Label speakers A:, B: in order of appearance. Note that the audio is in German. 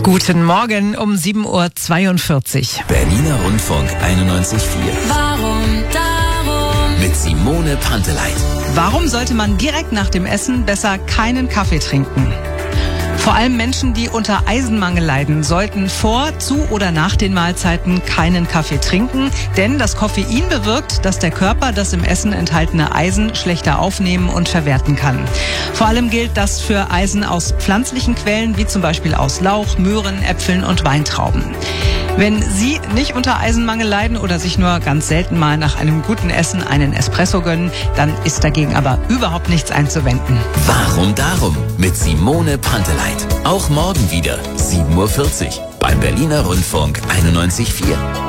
A: Guten Morgen um 7:42 Uhr.
B: Berliner Rundfunk 91.4.
C: Warum darum?
B: Mit Simone Panteleit.
A: Warum sollte man direkt nach dem Essen besser keinen Kaffee trinken? Vor allem Menschen, die unter Eisenmangel leiden, sollten vor, zu oder nach den Mahlzeiten keinen Kaffee trinken, denn das Koffein bewirkt, dass der Körper das im Essen enthaltene Eisen schlechter aufnehmen und verwerten kann. Vor allem gilt das für Eisen aus pflanzlichen Quellen, wie zum Beispiel aus Lauch, Möhren, Äpfeln und Weintrauben. Wenn Sie nicht unter Eisenmangel leiden oder sich nur ganz selten mal nach einem guten Essen einen Espresso gönnen, dann ist dagegen aber überhaupt nichts einzuwenden.
B: Warum darum? Mit Simone Panteleit. Auch morgen wieder 7:40 Uhr beim Berliner Rundfunk 91.4.